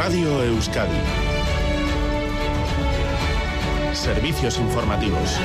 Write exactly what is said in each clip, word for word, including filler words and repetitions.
Radio Euskadi. Servicios informativos.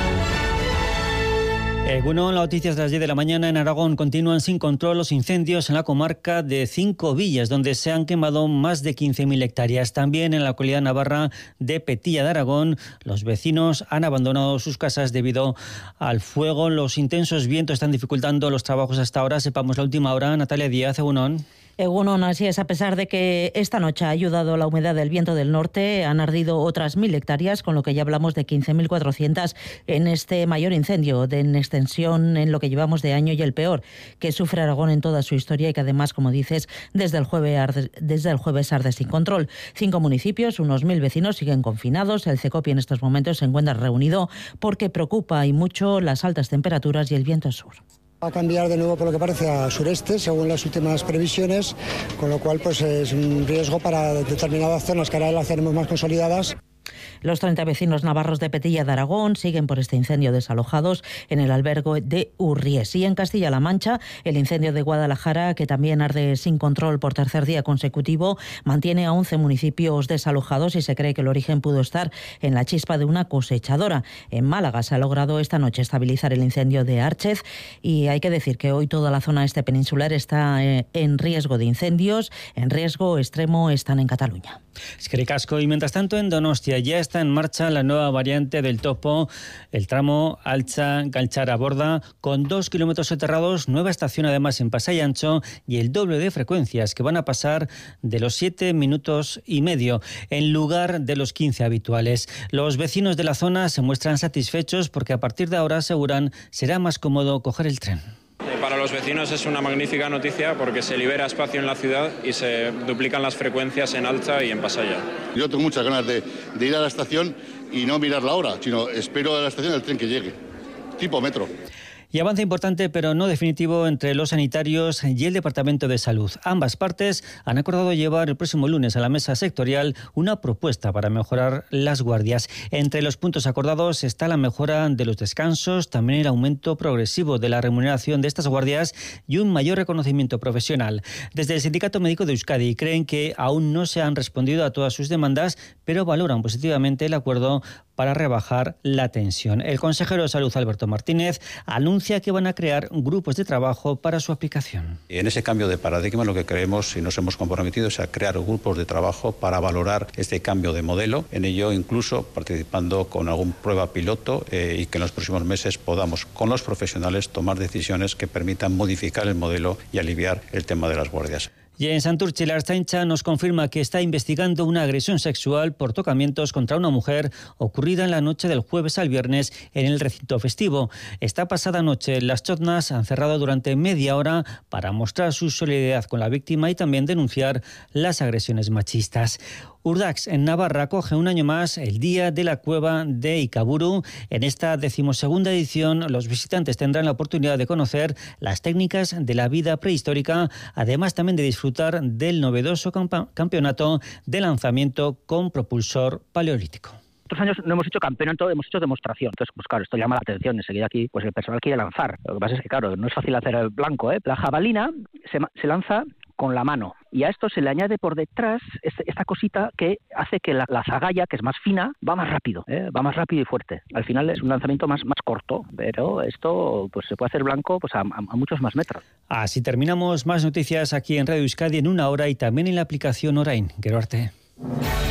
Egunon, las noticias de las diez de la mañana. En Aragón continúan sin control los incendios en la comarca de Cinco Villas, donde se han quemado más de quince mil hectáreas. También en la localidad navarra de Petilla de Aragón, los vecinos han abandonado sus casas debido al fuego. Los intensos vientos están dificultando los trabajos hasta ahora. Sepamos la última hora. Natalia Díaz, Egunon. Egunon, así es. A pesar de que esta noche ha ayudado la humedad del viento del norte, han ardido otras mil hectáreas, con lo que ya hablamos de quince mil cuatrocientas en este mayor incendio de en extensión en lo que llevamos de año y el peor que sufre Aragón en toda su historia y que además, como dices, desde el jueves arde, desde el jueves arde sin control. Cinco municipios, unos mil vecinos siguen confinados. El CECOPI en estos momentos se encuentra reunido porque preocupa y mucho las altas temperaturas y el viento sur. Va a cambiar de nuevo por lo que parece a sureste, según las últimas previsiones, con lo cual pues es un riesgo para determinadas zonas que ahora las tenemos más consolidadas. Los treinta vecinos navarros de Petilla de Aragón siguen por este incendio desalojados en el albergue de Urries. Y en Castilla-La Mancha, el incendio de Guadalajara, que también arde sin control por tercer día consecutivo, mantiene a once municipios desalojados y se cree que el origen pudo estar en la chispa de una cosechadora. En Málaga se ha logrado esta noche estabilizar el incendio de Árchez y hay que decir que hoy toda la zona este peninsular está en riesgo de incendios. En riesgo extremo están en Cataluña. Es que ricasco. Y mientras tanto en Donostia ya está en marcha la nueva variante del Topo, el tramo Altza-Galtzaraborda, con dos kilómetros soterrados, nueva estación además en Pasai Antxo y el doble de frecuencias, que van a pasar de los siete minutos y medio en lugar de los quince habituales. Los vecinos de la zona se muestran satisfechos porque a partir de ahora, aseguran, será más cómodo coger el tren. Para los vecinos es una magnífica noticia porque se libera espacio en la ciudad y se duplican las frecuencias en Altza y en Pasaya. Yo tengo muchas ganas de, de ir a la estación y no mirar la hora, sino espero a la estación el tren que llegue, tipo metro. Y avance importante, pero no definitivo, entre los sanitarios y el Departamento de Salud. Ambas partes han acordado llevar el próximo lunes a la mesa sectorial una propuesta para mejorar las guardias. Entre los puntos acordados está la mejora de los descansos, también el aumento progresivo de la remuneración de estas guardias y un mayor reconocimiento profesional. Desde el Sindicato Médico de Euskadi creen que aún no se han respondido a todas sus demandas, pero valoran positivamente el acuerdo para rebajar la tensión. El consejero de Salud, Alberto Martínez, anuncia que van a crear grupos de trabajo para su aplicación. En ese cambio de paradigma lo que creemos y nos hemos comprometido es a crear grupos de trabajo para valorar este cambio de modelo. En ello incluso participando con algún prueba piloto eh, y que en los próximos meses podamos con los profesionales tomar decisiones que permitan modificar el modelo y aliviar el tema de las guardias. Y en Santurtzi, la Ertzaintza nos confirma que está investigando una agresión sexual por tocamientos contra una mujer ocurrida en la noche del jueves al viernes en el recinto festivo. Esta pasada noche, las chotnas han cerrado durante media hora para mostrar su solidaridad con la víctima y también denunciar las agresiones machistas. Urdax, en Navarra, acoge un año más el Día de la Cueva de Ikaburu. En esta decimosegunda edición, los visitantes tendrán la oportunidad de conocer las técnicas de la vida prehistórica, además también de disfrutar del novedoso campa- campeonato de lanzamiento con propulsor paleolítico. Otros años no hemos hecho campeonato, hemos hecho demostración. Entonces, pues claro, esto llama la atención. Enseguida aquí, pues el personal quiere lanzar. Lo que pasa es que, claro, no es fácil hacer el blanco, ¿eh? La jabalina se, se lanza con la mano. Y a esto se le añade por detrás esta cosita que hace que la, la zagalla, que es más fina, va más rápido, ¿eh? va más rápido y fuerte. Al final es un lanzamiento más, más corto, pero esto pues se puede hacer blanco pues a, a, a muchos más metros. Así terminamos. Más noticias aquí en Radio Euskadi en una hora y también en la aplicación Orain. Gero arte.